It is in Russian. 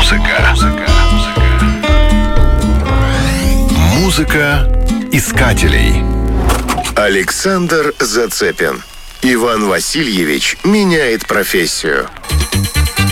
Музыка искателей. Александр Зацепин. Иван Васильевич меняет профессию.